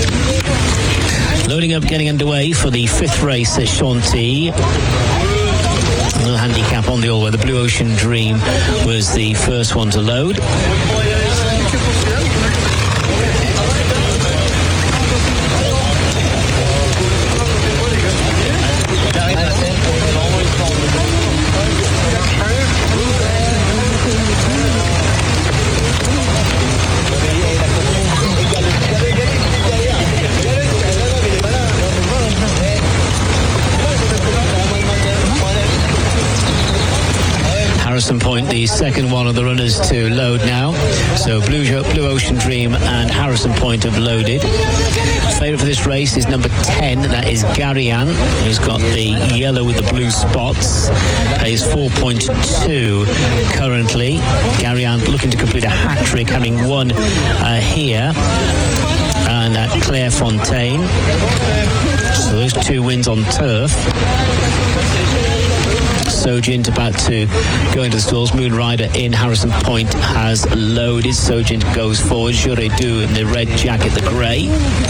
Loading up, getting underway for the fifth race at Chantilly. A little handicap on the all, where the Blue Ocean Dream was the first one to load. Harrison Point, the second one of the runners to load now. So Blue Ocean Dream and Harrison Point have loaded. Favourite for this race is number 10, that is Garian, who's got the yellow with the blue spots. Pays 4.2 currently. Garian looking to complete a hat-trick, having won here and at Clairefontaine. So those two wins on turf. Sojint about to go into the stalls. Moonrider in Harrison Point has loaded. Sojint goes forward. J'aurais dû in the red jacket, the grey.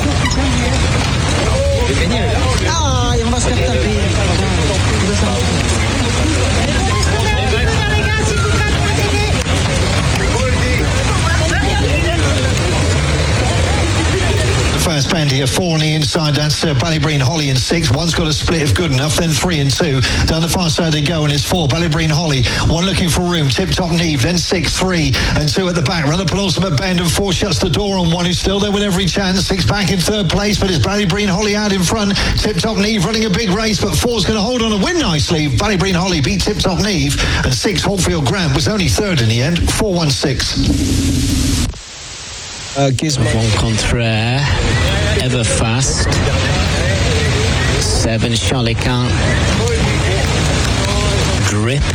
First bandy at 4 on the inside. That's Ballybreen Holly in 6. One's got a split if good enough. Then 3 and 2. Down the far side they go, and it's 4. Ballybreen Holly. 1 looking for room. Tip Top Neve. Then 6, 3 and 2 at the back. Run the penultimate bend, and 4 shuts the door on 1 who's still there with every chance. 6 back in third place, but it's Ballybreen Holly out in front. Tip Top Neve running a big race, but 4's going to hold on and win nicely. Ballybreen Holly beat Tip Top Neve, and 6 Hallfield Grant was only third in the end. 4-1-6. Gizmo. Contraire, Ever Fast. 7, Charlican. Drip.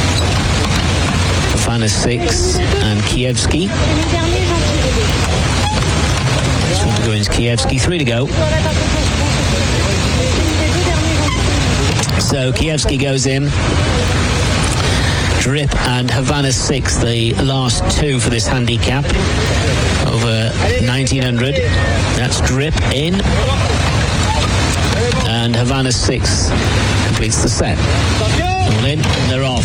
Havana 6 and Kievsky. This one to go in is Kievsky. 3 to go. So Kievsky goes in. Drip and Havana 6, the last two for this handicap. Over 1900. That's Drip in. And Havana 6 completes the set. All in, they're off.